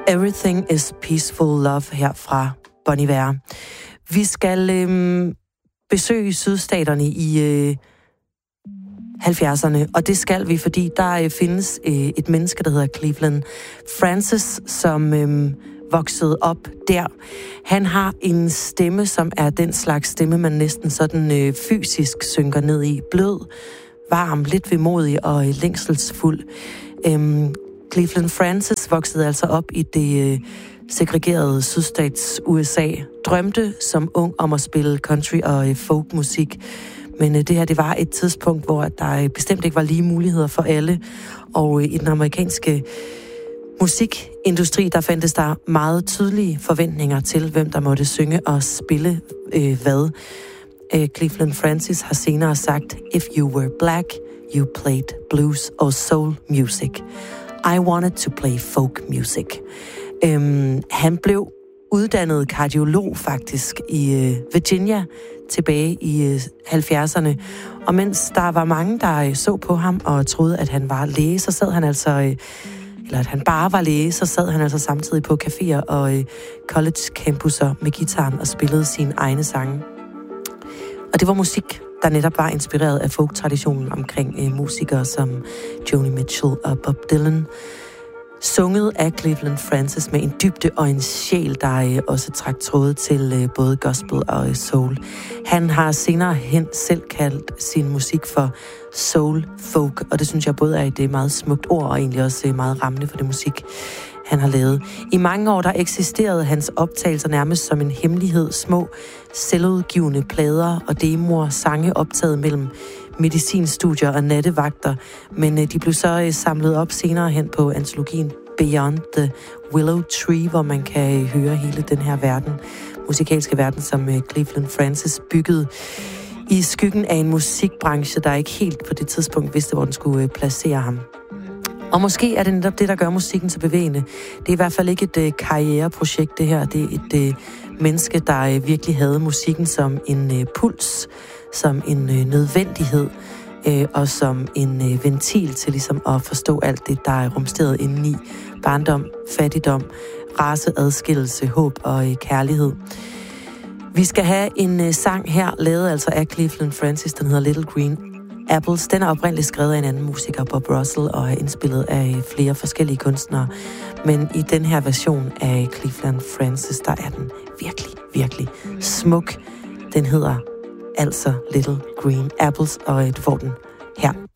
Everything is Peaceful Love her fra Bon Iver. Vi skal besøge sydstaterne i 70'erne, og det skal vi, fordi der findes et menneske, der hedder Cleveland Francis, som voksede op der. Han har en stemme, som er den slags stemme, man næsten sådan fysisk synker ned i. Blød, varm, lidt vemodig og længselsfuld. Cleveland Francis voksede altså op i det segregerede sydstats USA. Drømte som ung om at spille country og folkmusik. Men det her, det var et tidspunkt, hvor der bestemt ikke var lige muligheder for alle. Og i den amerikanske musikindustri, der fandtes der meget tydelige forventninger til, hvem der måtte synge og spille hvad. Cleveland Francis har senere sagt, "If you were black, you played blues or soul music. I wanted to play folk music." Han blev uddannet kardiolog faktisk i Virginia tilbage i 70'erne. Og mens der var mange, der så på ham og troede, at han var læge, så sad han altså, eller at han bare var læge, så sad han altså samtidig på caféer og college-campuser med gitaren og spillede sine egne sange. Og det var musik, der netop var inspireret af folk-traditionen omkring musikere som Joni Mitchell og Bob Dylan. Sunget af Cleveland Francis med en dybde og en sjæl, der også trak tråde til både gospel og soul. Han har senere hen selv kaldt sin musik for soul folk, og det synes jeg både er et meget smukt ord og egentlig også meget rammende for det musik, han har lavet. I mange år der eksisterede hans optagelser nærmest som en hemmelighed, små selvudgivende plader og demoer, sange optaget mellem medicinstudier og nattevagter, men de blev så samlet op senere hen på antologien Beyond the Willow Tree, hvor man kan høre hele den her verden, musikalske verden, som Cleveland Francis byggede i skyggen af en musikbranche, der ikke helt på det tidspunkt vidste, hvor den skulle placere ham. Og måske er det netop det, der gør musikken så bevægende. Det er i hvert fald ikke et karriereprojekt, det her. Det er et menneske, der virkelig havde musikken som en puls, som en nødvendighed, og som en ventil til ligesom at forstå alt det, der er rumsteret indeni. Barndom, fattigdom, raceadskillelse, håb og kærlighed. Vi skal have en sang her, lavet altså af Cleveland Francis, den hedder Little Green Apples. Den er oprindeligt skrevet af en anden musiker, Bob Russell, og er indspillet af flere forskellige kunstnere. Men i den her version af Cleveland Francis, der er den virkelig, virkelig smuk. Den hedder altså Little Green Apples, og du får den her.